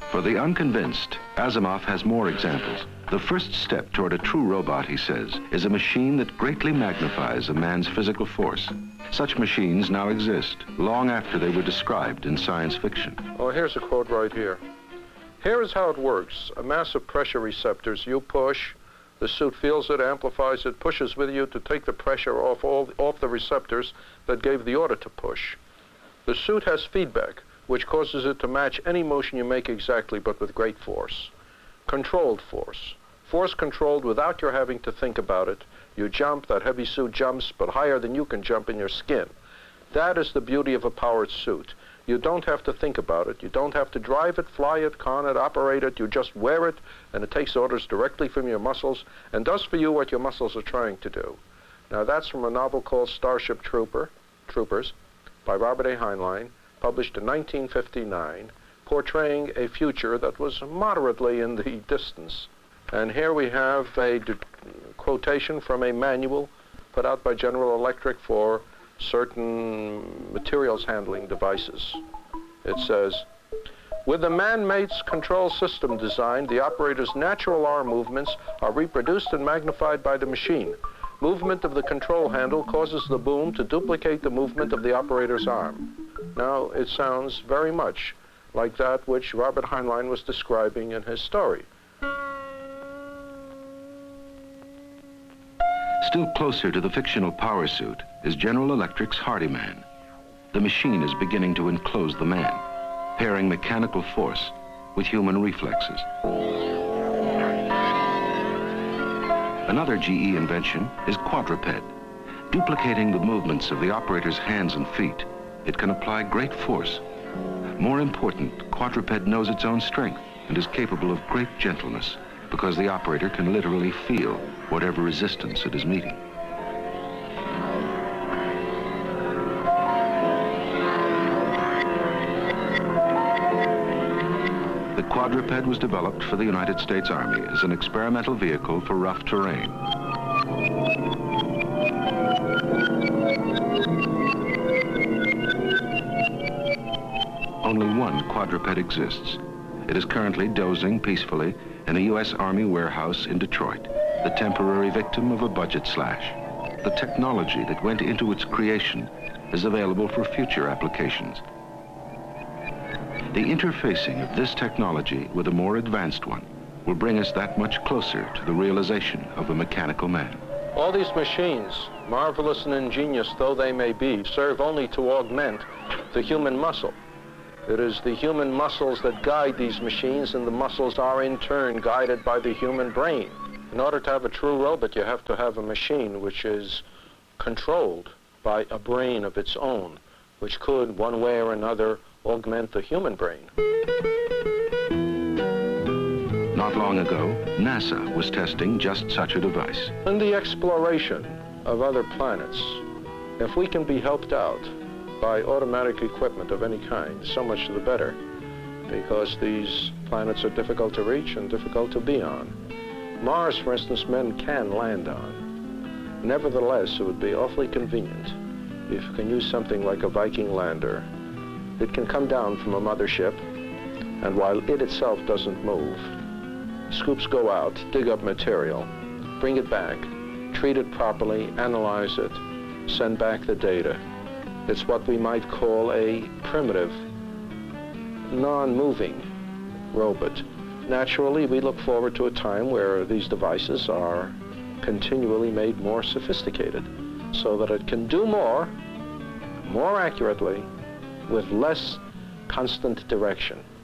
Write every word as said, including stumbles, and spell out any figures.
For the unconvinced, Asimov has more examples. The first step toward a true robot, he says, is a machine that greatly magnifies a man's physical force. Such machines now exist, long after they were described in science fiction. Oh, here's a quote right here. Here is how it works. A mass of pressure receptors. You push, the suit feels it, amplifies it, pushes with you to take the pressure off, all, off the receptors that gave the order to push. The suit has feedback, which causes it to match any motion you make exactly, but with great force. Controlled force. Force controlled without your having to think about it. You jump, that heavy suit jumps, but higher than you can jump in your skin. That is the beauty of a powered suit. You don't have to think about it. You don't have to drive it, fly it, con it, operate it. You just wear it, and it takes orders directly from your muscles and does for you what your muscles are trying to do. Now, that's from a novel called Starship Trooper, Troopers by Robert A. Heinlein, published in nineteen fifty-nine, portraying a future that was moderately in the distance. And here we have a quotation from a manual put out by General Electric for certain materials handling devices. It says, with the man-mate's control system designed, the operator's natural arm movements are reproduced and magnified by the machine. Movement of the control handle causes the boom to duplicate the movement of the operator's arm. Now, it sounds very much like that which Robert Heinlein was describing in his story. Still closer to the fictional power suit is General Electric's Hardyman. The machine is beginning to enclose the man, pairing mechanical force with human reflexes. Another G E invention is Quadruped. Duplicating the movements of the operator's hands and feet, it can apply great force. More important, Quadruped knows its own strength and is capable of great gentleness, because the operator can literally feel whatever resistance it is meeting. The Quadruped was developed for the United States Army as an experimental vehicle for rough terrain. Only one Quadruped exists. It is currently dozing peacefully in a U S Army warehouse in Detroit, the temporary victim of a budget slash. The technology that went into its creation is available for future applications. The interfacing of this technology with a more advanced one will bring us that much closer to the realization of a mechanical man. All these machines, marvelous and ingenious though they may be, serve only to augment the human muscle. It is the human muscles that guide these machines, and the muscles are in turn guided by the human brain. In order to have a true robot, you have to have a machine which is controlled by a brain of its own, which could, one way or another, augment the human brain. Not long ago, NASA was testing just such a device. In the exploration of other planets, if we can be helped out by automatic equipment of any kind, so much the better, because these planets are difficult to reach and difficult to be on. Mars, for instance, men can land on. Nevertheless, it would be awfully convenient if you can use something like a Viking lander. It can come down from a mothership, and while it itself doesn't move, scoops go out, dig up material, bring it back, treat it properly, analyze it, send back the data. It's what we might call a primitive, non-moving robot. Naturally, we look forward to a time where these devices are continually made more sophisticated so that it can do more, more accurately, with less constant direction.